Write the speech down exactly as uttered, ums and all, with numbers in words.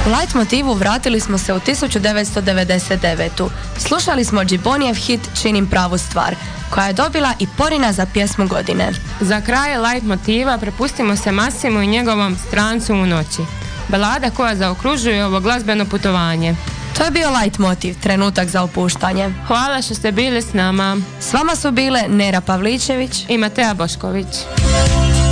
U light motivu vratili smo se u tisuću devetsto devedeset devetu. Slušali smo Gibbonijev hit Činim pravu stvar, koja je dobila i Porina za pjesmu godine. Za kraj light motiva prepustimo se Masimu i njegovom Strancu u noći. Balada koja zaokružuje ovo glazbeno putovanje. To je bio light motiv, trenutak za opuštanje. Hvala što ste bili s nama. S vama su bile Nera Pavličević i Matea Bošković.